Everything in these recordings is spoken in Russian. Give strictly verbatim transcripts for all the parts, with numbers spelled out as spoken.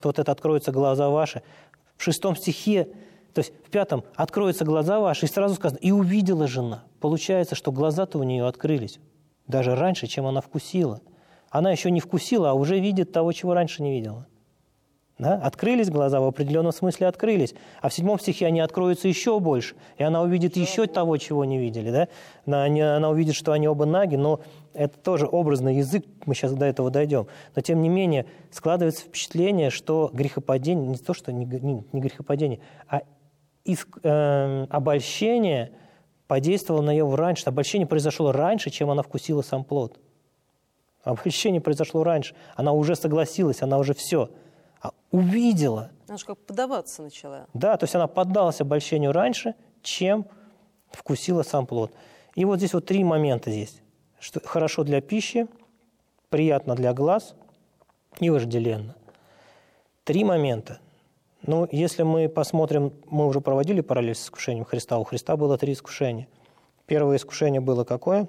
вот это «откроются глаза ваши». В шестом стихе, то есть в пятом «откроются глаза ваши», и сразу сказано «и увидела жена». Получается, что глаза-то у нее открылись даже раньше, чем она вкусила. Она еще не вкусила, а уже видит того, чего раньше не видела. Да? Открылись глаза, в определенном смысле открылись. А в седьмом стихе они откроются еще больше, и она увидит еще того, чего не видели. Да? Она, она увидит, что они оба наги, но это тоже образный язык, мы сейчас до этого дойдем. Но тем не менее складывается впечатление, что грехопадение, не то, что не, не, не грехопадение, а иск, э, обольщение подействовало на Еву раньше. Обольщение произошло раньше, чем она вкусила сам плод. Обольщение произошло раньше. Она уже согласилась, она уже все. А увидела. Она же как поддаваться начала. Да, то есть она поддалась обольщению раньше, чем вкусила сам плод. И вот здесь вот три момента здесь. Что хорошо для пищи, приятно для глаз и вожделенно. Три момента. Ну, если мы посмотрим, мы уже проводили параллель с искушением Христа. У Христа было три искушения. Первое искушение было какое?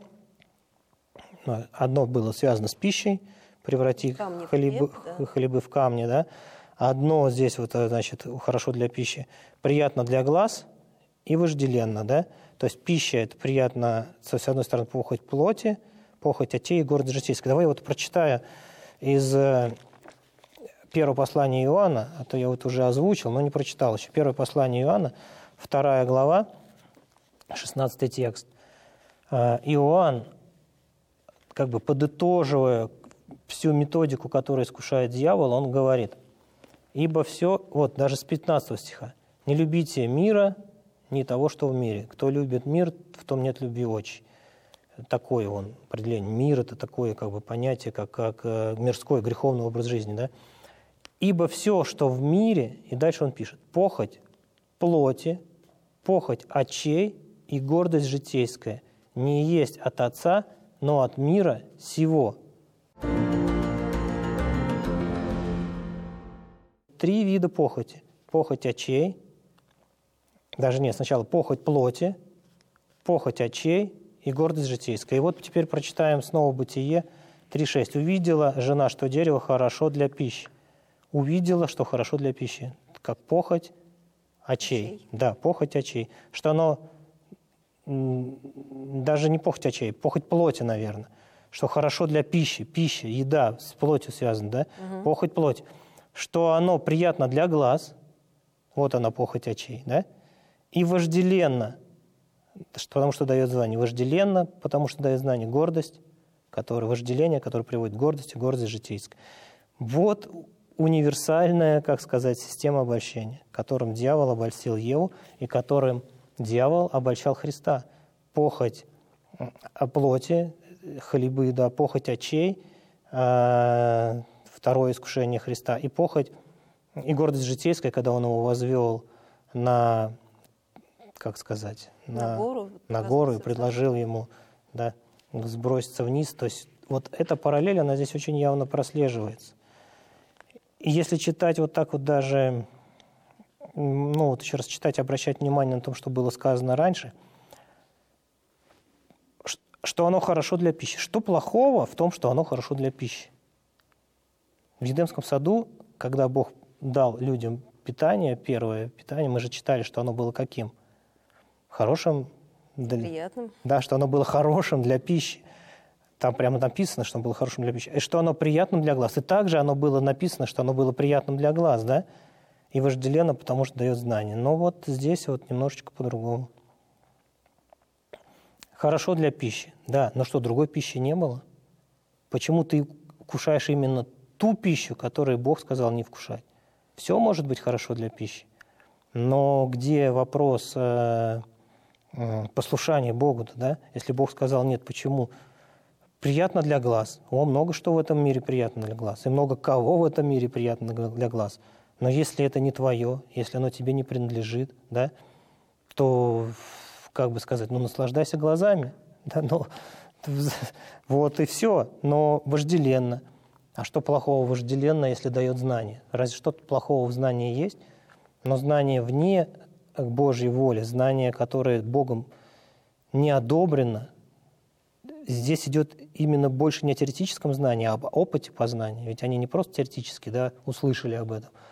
Одно было связано с пищей, преврати камни хлебы, в хлеб, да. хлебы в камни, да. Одно здесь вот, значит, хорошо для пищи, приятно для глаз и вожделенно, да. То есть пища – это приятно, с одной стороны, похоть плоти, похоть очей и гордость житейская. Давай вот прочитаю из первого послания Иоанна, а то я вот уже озвучил, но не прочитал еще. Первое послание Иоанна, вторая глава, шестнадцатый текст. Иоанн, как бы подытоживая всю методику, которую искушает дьявол, он говорит: «Ибо все...» Вот, даже с пятнадцатого стиха. «Не любите мира, ни того, что в мире. Кто любит мир, в том нет любви отчей». Такое он определение. Мир – это такое как бы понятие, как, как мирской, греховный образ жизни. Да? «Ибо все, что в мире...» И дальше он пишет: «Похоть плоти, похоть очей и гордость житейская не есть от Отца, но от мира сего». Три вида похоти. Похоть очей, даже нет, сначала похоть плоти, похоть очей и гордость житейская. И вот теперь прочитаем снова Бытие три шесть. «Увидела жена, что дерево хорошо для пищи». Увидела, что хорошо для пищи. Как похоть очей. очей. Да, похоть очей. Что оно даже не похоть очей, похоть плоти, наверное. Что хорошо для пищи. Пища, еда с плотью связана, да? Угу. Похоть плоти. Что оно приятно для глаз. Вот она, похоть очей, да? И вожделенно, потому что дает знание. Вожделенно, потому что дает знание. Гордость, которое, вожделение, которое приводит к гордости, гордость житейская. Вот универсальная, как сказать, система обольщения, которым дьявол обольстил Еву и которым дьявол обольщал Христа. Похоть о плоти, хлебы, да, похоть очей, э, второе искушение Христа, и похоть, и гордость житейская, когда он его возвел на, как сказать, на, на гору, на гору и предложил ему, да, сброситься вниз. То есть вот эта параллель, она здесь очень явно прослеживается. И если читать вот так вот даже, ну вот еще раз читать, обращать внимание на то, что было сказано раньше, что оно хорошо для пищи. Что плохого в том, что оно хорошо для пищи? В Едемском саду, когда Бог дал людям питание, первое питание, мы же читали, что оно было каким? Хорошим. Приятным. Да, что оно было хорошим для пищи. Там прямо написано, что оно было хорошим для пищи. И что оно приятным для глаз. И также оно было написано, что оно было приятным для глаз, да? И вожделенно, потому что дает знание. Но вот здесь вот немножечко по-другому. Хорошо для пищи. Да, но что, другой пищи не было? Почему ты кушаешь именно ту пищу, которую Бог сказал не вкушать? Все может быть хорошо для пищи. Но где вопрос э, э, послушания Богу, да? Если Бог сказал нет, почему? Приятно для глаз. О, много что в этом мире приятно для глаз. И много кого в этом мире приятно для глаз. Но если это не твое, если оно тебе не принадлежит, да, то, как бы сказать, ну, наслаждайся глазами. Да, ну, вот и все. Но вожделенно. А что плохого вожделенно, если дает знание? Разве что-то плохого в знании есть? Но знание вне Божьей воли, знание, которое Богом не одобрено, здесь идет именно больше не о теоретическом знании, а об опыте познания. Ведь они не просто теоретически, да, услышали об этом,